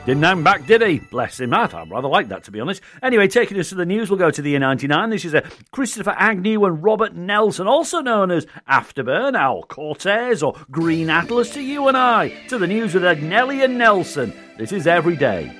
Didn't hang back, did he? Bless him. I rather like that, to be honest. Anyway, taking us to the news, we'll go to the A99. This is Christopher Agnew and Robert Nelson, also known as Afterburn, Al Cortez, or Green Atlas to you and I. To the news with Agnelli and Nelson. This is Every Day.